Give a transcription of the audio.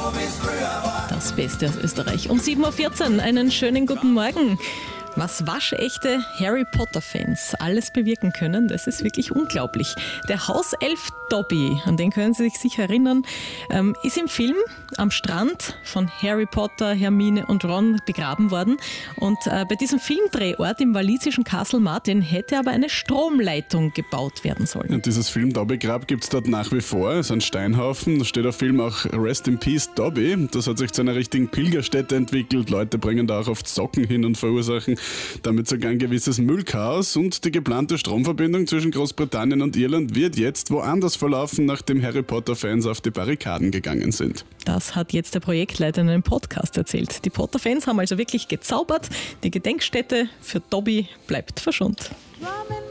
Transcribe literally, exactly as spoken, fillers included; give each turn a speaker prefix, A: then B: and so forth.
A: Das Beste aus Österreich. Um sieben Uhr vierzehn, einen schönen guten Morgen. Was waschechte Harry Potter-Fans alles bewirken können, das ist wirklich unglaublich. Der Hauself Dobby, an den können Sie sich sicher erinnern, ähm, ist im Film am Strand von Harry Potter, Hermine und Ron begraben worden. Und äh, bei diesem Filmdrehort im walisischen Castle Martin hätte aber eine Stromleitung gebaut werden sollen.
B: Und dieses Film Dobby-Grab gibt es dort nach wie vor. Es ist ein Steinhaufen. Da steht auf Film auch Rest in Peace Dobby. Das hat sich zu einer richtigen Pilgerstätte entwickelt. Leute bringen da auch oft Socken hin und verursachen damit sogar ein gewisses Müllchaos. Und die geplante Stromverbindung zwischen Großbritannien und Irland wird jetzt woanders verlaufen, nachdem Harry Potter-Fans auf die Barrikaden gegangen sind.
A: Das hat jetzt der Projektleiter in einem Podcast erzählt. Die Potter-Fans haben also wirklich gezaubert. Die Gedenkstätte für Dobby bleibt verschont.